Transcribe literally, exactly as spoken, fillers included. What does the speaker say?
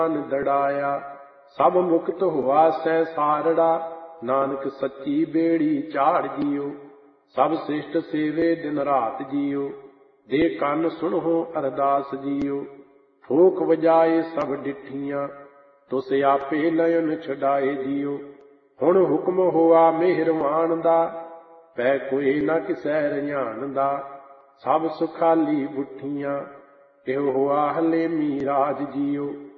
दड़ाया। सब मुक्त हुआ सै सारड़ा, नानक सच्ची बेड़ी चाड़ जियो। सब श्रेष्ठ सेवे दिन रात जियो, दे कन सुनहो अरदास जियो। ठोक वजाए सब डिठियां, तुस आपे नयन छुड़ाए जियो। हुण हुक्म होआ मेहरवान दा, पै कोई न किसै रझान दा। सब सुखाली बुठियां, इहो होआ हलेमी राज जियो।